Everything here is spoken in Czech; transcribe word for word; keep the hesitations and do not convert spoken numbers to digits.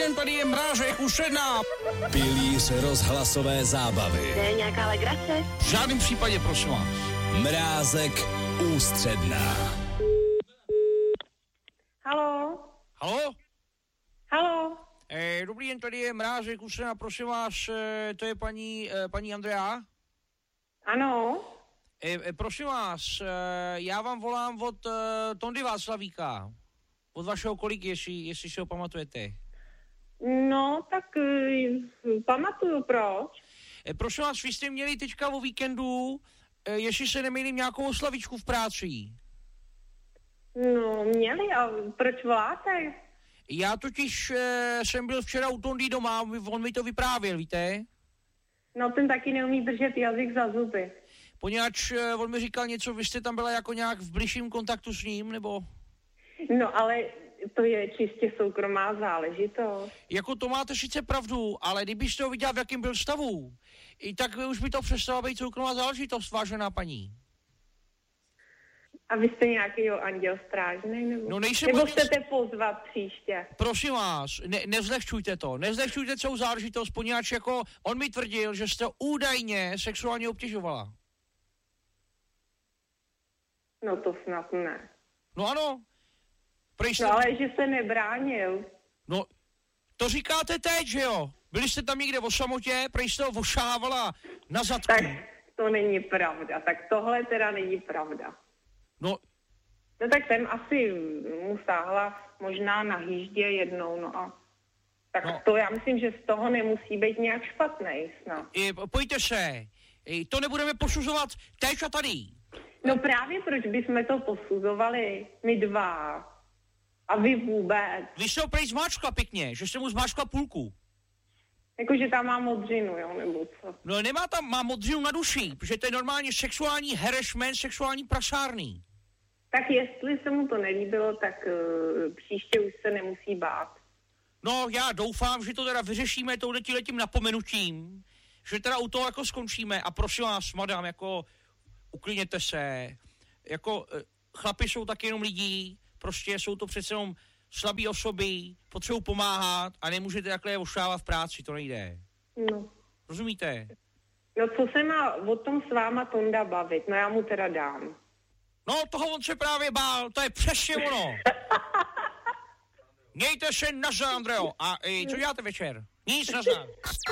den, tady je Mrážek už jedna. Pilíř rozhlasové zábavy. To je nějaká legrace? V žádném případě, prosím vás. Mrázek ústředná. Halo? Halo? Halo? Eh, dobrý den, tady je Mrázek už jedna, prosím vás, eh, to je paní, eh, paní Andrea? Ano? Eh, eh, prosím vás, eh, já vám volám od eh, Tondy Václavíka. Od vašeho kolegy, jestli, jestli si ho pamatujete. No, tak uh, pamatuju, proč? E, prosím vás, vy jste měli teďka o víkendu, e, jestli se nemýlím, nějakou oslavičku v práci. No, měli, a proč voláte? Já totiž e, jsem byl včera u Tondy doma, on mi to vyprávěl, víte? No, ten taky neumí držet jazyk za zuby. Poněvadž e, on mi říkal něco, vy jste tam byla jako nějak v bližším kontaktu s ním, nebo? No, ale to je čistě soukromá záležitost. Jako to máte sice pravdu, ale kdybyste ho viděla, v jakém byl stavu, i tak už by to přestala být soukromá záležitost, vážená paní. A vy jste nějakýho anděl strážnej, nebo? No nejsem nebo anděl... chcete pozvat příště? Prosím vás, ne, nezlehčujte to, nezlehčujte celou záležitost, poněvadž jako on mi tvrdil, že jste údajně sexuálně obtěžovala. No to snad ne. No ano. Jste... No ale že se nebránil. No, to říkáte teď, že jo? Byli jste tam někde o samotě, prej jste ho ošávala na zadku. Tak to není pravda, tak tohle teda není pravda. No. No tak jsem asi mu sáhla možná na hýždě jednou, no a tak no. To já myslím, že z toho nemusí být nějak špatnej snad. I, pojďte se, I, to nebudeme posuzovat teď a tady. No právě proč bychom to posuzovali my dva a vy vůbec. Vy jste ho prej zmáčkla pěkně, že jste mu zmáčkla půlku. Jakože tam má modřinu, jo, nebo co? No nemá tam, má modřinu na duši, protože to je normálně sexuální harassment, sexuální prasárný. Tak jestli se mu to nelíbilo, tak uh, příště už se nemusí bát. No já doufám, že to teda vyřešíme touhletím napomenutím, že teda u toho jako skončíme a prosím vás, madam, jako uklidněte se, jako chlapi jsou taky jenom lidí, prostě jsou to přece jenom slabý osoby, potřebují pomáhat a nemůžete takhle ošávat v práci, to nejde. No. Rozumíte? No co se má o tom s váma Tonda bavit, no já mu teda dám. No toho on se právě bál, to je přesně ono. Mějte se nazdar, Andreo, a i, co děláte večer? Nic, nazdar.